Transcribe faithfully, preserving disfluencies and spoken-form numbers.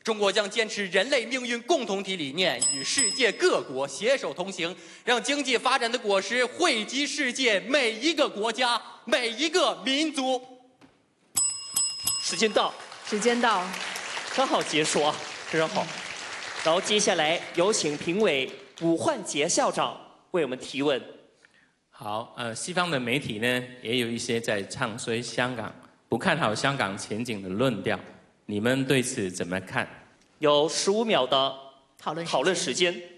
中国将坚持人类命运共同体理念，与世界各国携手同行，让经济发展的果实惠及世界每一个国家、每一个民族。 时间到， 时间到， 刚好结束啊，非常好。然后接下来有请评委武焕杰校长为我们提问。 好，呃，西方的媒体呢，也有一些在唱衰香港、不看好香港前景的论调，你们对此怎么看？ 有十五秒的讨论讨论时间。